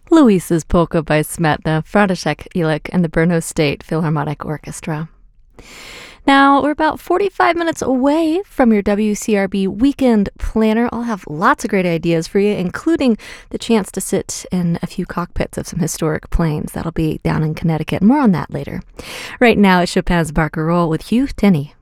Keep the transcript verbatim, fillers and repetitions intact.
Luisa's Polka by Smetana, František Ilek, and the Brno State Philharmonic Orchestra. Now, we're about forty-five minutes away from your W C R B weekend planner. I'll have lots of great ideas for you, including the chance to sit in a few cockpits of some historic planes. That'll be down in Connecticut. More on that later. Right now, it's Chopin's Barcarolle with Hugh Tenney.